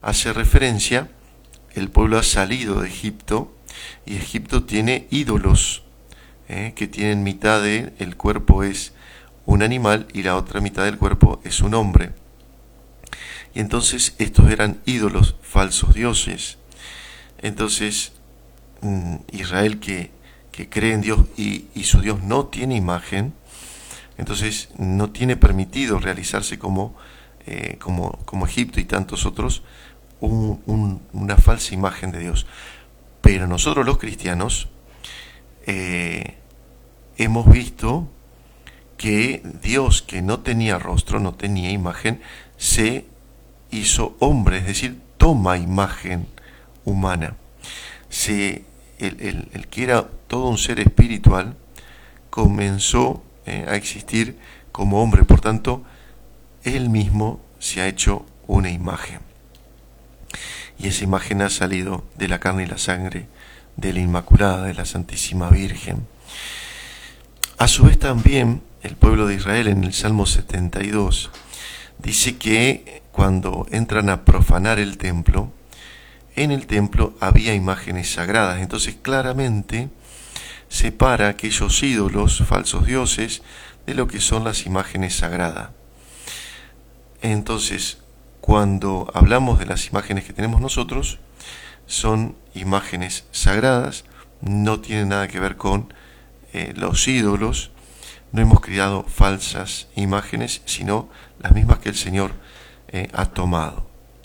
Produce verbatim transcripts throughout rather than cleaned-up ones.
hace referencia, el pueblo ha salido de Egipto y Egipto tiene ídolos, eh, que tienen mitad del cuerpo es un animal y la otra mitad del cuerpo es un hombre. Y entonces estos eran ídolos, falsos dioses. Entonces Israel que, que cree en Dios y, y su Dios no tiene imagen, entonces no tiene permitido realizarse como, eh, como, como Egipto y tantos otros, un, un, una falsa imagen de Dios. Pero nosotros los cristianos eh, hemos visto que Dios, que no tenía rostro, no tenía imagen, se hizo hombre, es decir, toma imagen humana. Se, el, el, el que era todo un ser espiritual comenzó eh, a existir como hombre, por tanto, él mismo se ha hecho una imagen. Y esa imagen ha salido de la carne y la sangre de la Inmaculada, de la Santísima Virgen. A su vez también el pueblo de Israel en el Salmo setenta y dos dice que cuando entran a profanar el templo, en el templo había imágenes sagradas. Entonces claramente separa aquellos ídolos, falsos dioses, de lo que son las imágenes sagradas. Entonces, cuando hablamos de las imágenes que tenemos nosotros, son imágenes sagradas, no tienen nada que ver con eh, los ídolos. No hemos creado falsas imágenes, sino las mismas que el Señor eh, ha tomado.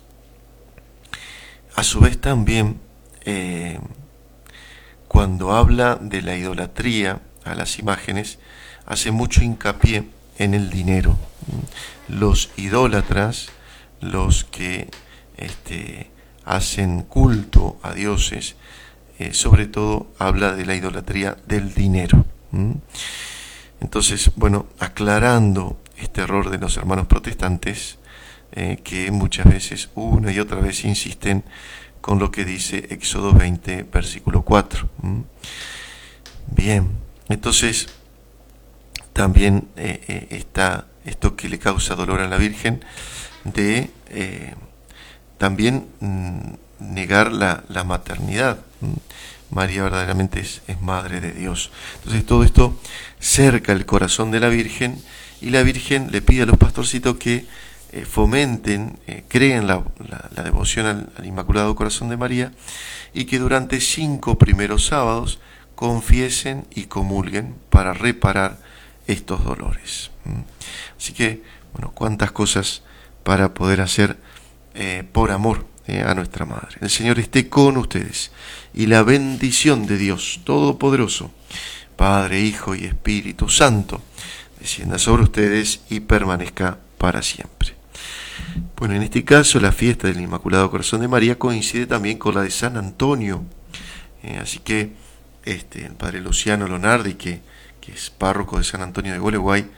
A su vez también, eh, cuando habla de la idolatría a las imágenes, hace mucho hincapié en el dinero. Los idólatras, los que este, hacen culto a dioses, eh, sobre todo habla de la idolatría del dinero. ¿Mm? Entonces, bueno, aclarando este error de los hermanos protestantes, eh, que muchas veces, una y otra vez, insisten con lo que dice Éxodo veinte, versículo cuatro. ¿Mm? Bien, entonces, también eh, eh, está esto que le causa dolor a la Virgen, de eh, también mm, negar la, la maternidad. ¿Mm? María verdaderamente es, es Madre de Dios. Entonces todo esto cerca el corazón de la Virgen, y la Virgen le pide a los pastorcitos que eh, fomenten, eh, creen la, la, la devoción al, al Inmaculado Corazón de María, y que durante cinco primeros sábados confiesen y comulguen para reparar estos dolores. ¿Mm? Así que, bueno, cuántas cosas para poder hacer eh, por amor eh, a nuestra Madre. El Señor esté con ustedes, y la bendición de Dios Todopoderoso, Padre, Hijo y Espíritu Santo, descienda sobre ustedes y permanezca para siempre. Bueno, en este caso la fiesta del Inmaculado Corazón de María coincide también con la de San Antonio, eh, así que este, el Padre Luciano Lonardi, que, que es párroco de San Antonio de Gualeguay,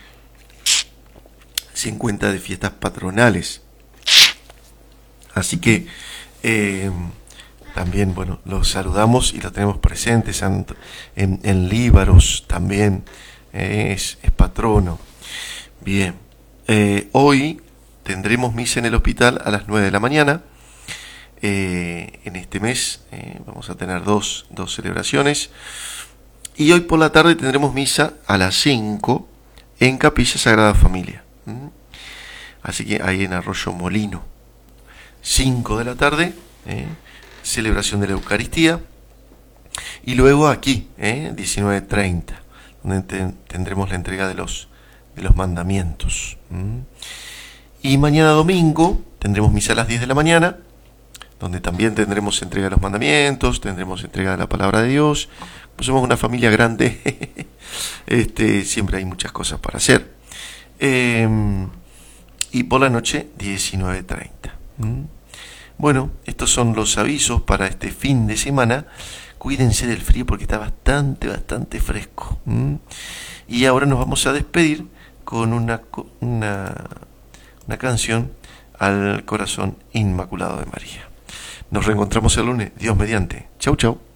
se encuentra de fiestas patronales. Así que eh, también, bueno, los saludamos y lo tenemos presente. En, en, en Líbaros también eh, es, es patrono. Bien, eh, hoy tendremos misa en el hospital a las nueve de la mañana. Eh, en este mes eh, vamos a tener dos, dos celebraciones. Y hoy por la tarde tendremos misa a las cinco en Capilla Sagrada Familia. ¿Mm? Así que ahí en Arroyo Molino. cinco de la tarde, eh, celebración de la Eucaristía. Y luego aquí, eh, diecinueve treinta, donde te, tendremos la entrega de los, de los mandamientos. ¿Mm? Y mañana domingo tendremos misa a las diez de la mañana, donde también tendremos entrega de los mandamientos, tendremos entrega de la palabra de Dios. Pues somos una familia grande, este, siempre hay muchas cosas para hacer. Eh, y por la noche, diecinueve treinta. ¿Mm? Bueno, estos son los avisos para este fin de semana. Cuídense del frío porque está bastante, bastante fresco. ¿Mm? Y ahora nos vamos a despedir con una, una, una canción al Corazón Inmaculado de María. Nos reencontramos el lunes, Dios mediante. Chau, chau.